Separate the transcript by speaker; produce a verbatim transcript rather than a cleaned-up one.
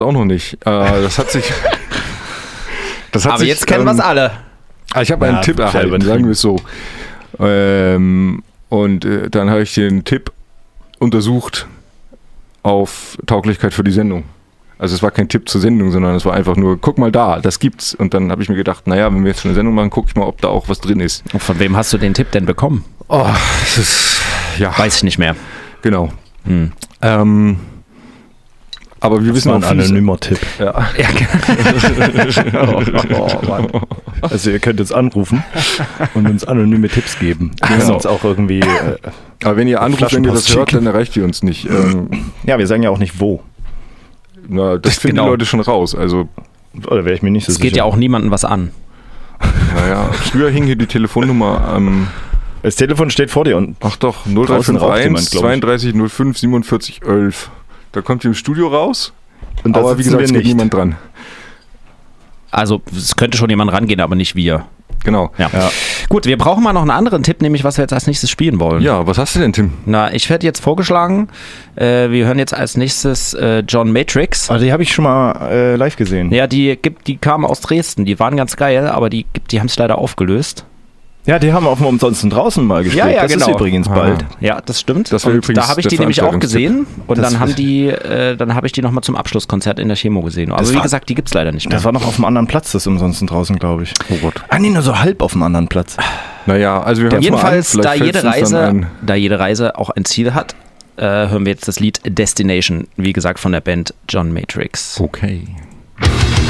Speaker 1: auch noch nicht. Äh, das hat sich... das hat
Speaker 2: Aber
Speaker 1: sich,
Speaker 2: jetzt kennen
Speaker 1: ähm,
Speaker 2: wir es alle.
Speaker 1: Ich habe einen
Speaker 3: Ja,
Speaker 1: Tipp erhalten,
Speaker 3: übertrieben.
Speaker 1: sagen wir es so. Ähm, und äh, dann habe ich den Tipp untersucht auf Tauglichkeit für die Sendung. Also es war kein Tipp zur Sendung, sondern es war einfach nur, guck mal da, das gibt's. Und dann habe ich mir gedacht, naja, wenn wir jetzt schon eine Sendung machen, guck ich mal, ob da auch was drin ist.
Speaker 2: Und von wem hast du den Tipp denn bekommen?
Speaker 1: Oh, das ist, ja,
Speaker 2: Weiß ich nicht mehr.
Speaker 1: genau.
Speaker 2: Hm.
Speaker 1: Ähm, aber wir
Speaker 3: Das
Speaker 1: wissen
Speaker 3: war ein
Speaker 1: auch vieles-
Speaker 3: anonymer Tipp.
Speaker 1: Ja.
Speaker 2: Ja,
Speaker 3: Oh, Mann. Also ihr könnt uns anrufen und uns anonyme Tipps geben. Wir können
Speaker 1: Genau.
Speaker 3: uns auch irgendwie... Äh,
Speaker 1: Aber wenn ihr anruft, wenn ihr das
Speaker 3: Flaschenpost
Speaker 1: hört,
Speaker 3: schicken.
Speaker 1: dann erreicht ihr uns nicht. Ähm,
Speaker 3: ja, wir sagen ja auch nicht wo.
Speaker 1: na, das finden
Speaker 2: Genau.
Speaker 1: die Leute schon raus. Also,
Speaker 3: Oder wäre ich mir nicht so
Speaker 2: Es geht
Speaker 3: sicher.
Speaker 2: ja auch niemandem was an.
Speaker 1: naja, früher hing hier die Telefonnummer am,
Speaker 3: Das Telefon steht vor dir und
Speaker 1: ach doch, null drei
Speaker 3: Draußen
Speaker 1: fünf
Speaker 3: raucht
Speaker 1: eins,
Speaker 3: jemand, glaub ich.
Speaker 1: zweiunddreißig null fünf, siebenundvierzig elf. Da kommt ihr im Studio raus,
Speaker 3: Und da
Speaker 1: aber wie
Speaker 3: sitzen
Speaker 1: gesagt,
Speaker 3: wir
Speaker 1: es geht
Speaker 3: nicht.
Speaker 1: niemand dran.
Speaker 2: Also es könnte schon jemand rangehen, aber nicht wir.
Speaker 1: Genau.
Speaker 2: Ja.
Speaker 3: Ja.
Speaker 2: Gut, wir brauchen mal noch einen anderen Tipp, nämlich was wir jetzt als nächstes spielen wollen.
Speaker 1: Ja, was hast du denn, Tim?
Speaker 2: Na, ich werde jetzt vorgeschlagen, äh, wir hören jetzt als nächstes äh, John Matrix.
Speaker 3: Also die habe ich schon mal äh, live gesehen.
Speaker 2: Ja, die gibt, die kamen aus Dresden, die waren ganz geil, aber die, gibt- die haben es leider aufgelöst.
Speaker 3: Ja, die haben auf dem Umsonsten draußen mal gespielt.
Speaker 2: Ja, ja,
Speaker 3: das
Speaker 2: genau.
Speaker 3: ist übrigens
Speaker 1: Ah.
Speaker 3: bald.
Speaker 2: Ja, das stimmt.
Speaker 1: Das wär
Speaker 2: und
Speaker 1: übrigens
Speaker 2: da habe ich
Speaker 1: der
Speaker 2: die nämlich auch gesehen und
Speaker 3: Das
Speaker 2: dann haben
Speaker 3: wär-
Speaker 2: die, äh, dann habe ich die nochmal zum Abschlusskonzert in der Chemo gesehen. Aber
Speaker 3: Das
Speaker 2: wie
Speaker 3: war-
Speaker 2: gesagt, die gibt's leider nicht mehr.
Speaker 3: Das war noch auf einem anderen Platz, das Umsonsten draußen, glaube ich.
Speaker 1: Oh Gott.
Speaker 3: Ah, nee, nur so halb auf einem anderen Platz.
Speaker 1: Naja, also wir hören
Speaker 2: Jedenfalls,
Speaker 1: mal an.
Speaker 2: da
Speaker 1: Vielleicht
Speaker 2: jede,
Speaker 1: fällt's uns dann
Speaker 2: Reise,
Speaker 1: ein.
Speaker 2: da jede Reise auch ein Ziel hat, äh, hören wir jetzt das Lied Destination, wie gesagt von der Band John Matrix.
Speaker 1: Okay.